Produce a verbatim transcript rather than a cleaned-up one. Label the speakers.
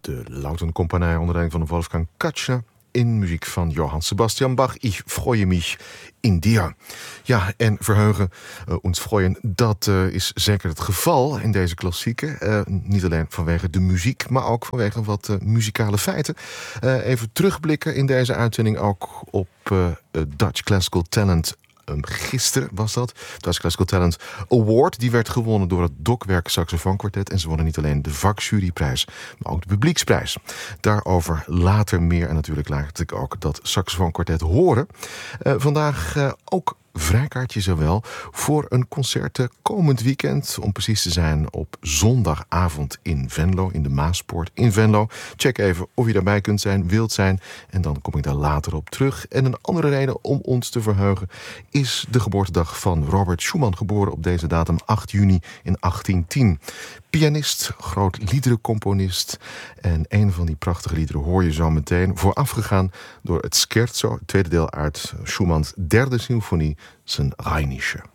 Speaker 1: de Lautenkompanie onder leiding van Wolfgang Katschner in muziek van Johann Sebastian Bach. Ich freue mich in dir. Ja, en verheugen, uh, ons freuen, dat uh, is zeker het geval in deze klassieken. Uh, niet alleen vanwege de muziek, maar ook vanwege wat uh, muzikale feiten. Uh, even terugblikken in deze uitzending ook op uh, Dutch Classical Talent. Um, gisteren was dat. Dutch Classical Talent Award. Die werd gewonnen door het Dokwerk Saxofoonkwartet. En ze wonnen niet alleen de vakjuryprijs, maar ook de publieksprijs. Daarover later meer. En natuurlijk laat ik ook dat saxofoonkwartet horen. Uh, vandaag uh, ook vrijkaartje zowel voor een concert uh, komend weekend. Om precies te zijn op zondagavond in Venlo, in de Maaspoort in Venlo. Check even of je daarbij kunt zijn, wilt zijn. En dan kom ik daar later op terug. En een andere reden om ons te verheugen is de geboortedag van Robert Schumann. Geboren op deze datum acht juni in achttien tien. Pianist, groot liederencomponist. En een van die prachtige liederen hoor je zo meteen. Voorafgegaan door het Scherzo, het tweede deel uit Schumanns derde symfonie, zijn Rheinische.